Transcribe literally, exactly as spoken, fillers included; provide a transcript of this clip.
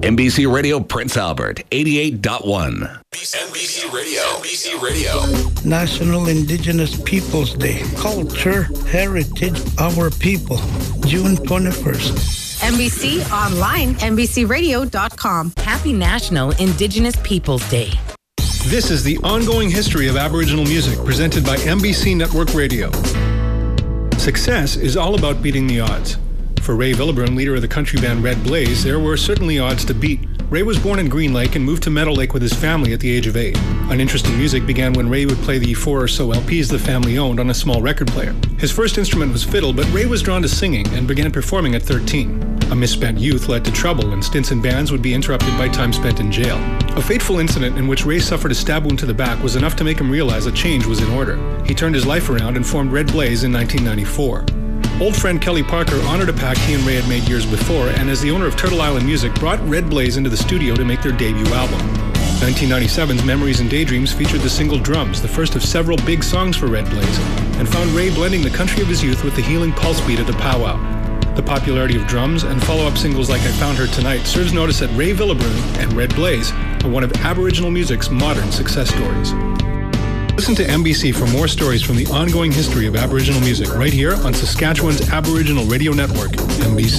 N B C Radio Prince Albert, eighty-eight point one. N B C Radio. N B C Radio. National Indigenous Peoples Day. Culture, heritage, our people. June twenty-first. N B C online, N B C radio dot com. Happy National Indigenous Peoples Day. This is the ongoing history of Aboriginal music presented by N B C Network Radio. Success is all about beating the odds. For Ray Villebrun, leader of the country band Red Blaze, there were certainly odds to beat. Ray was born in Green Lake and moved to Meadow Lake with his family at the age of eight. An interest in music began when Ray would play the four or so L Ps the family owned on a small record player. His first instrument was fiddle, but Ray was drawn to singing and began performing at thirteen. A misspent youth led to trouble, and stints in bands would be interrupted by time spent in jail. A fateful incident in which Ray suffered a stab wound to the back was enough to make him realize a change was in order. He turned his life around and formed Red Blaze in nineteen ninety-four. Old friend Kelly Parker honored a pact he and Ray had made years before, and as the owner of Turtle Island Music, brought Red Blaze into the studio to make their debut album. nineteen ninety-seven's Memories and Daydreams featured the single Drums, the first of several big songs for Red Blaze, and found Ray blending the country of his youth with the healing pulse beat of the powwow. The popularity of Drums and follow-up singles like I Found Her Tonight serves notice that Ray Villebrun and Red Blaze are one of Aboriginal music's modern success stories. Listen to N B C for more stories from the ongoing history of Aboriginal music right here on Saskatchewan's Aboriginal Radio Network, N B C.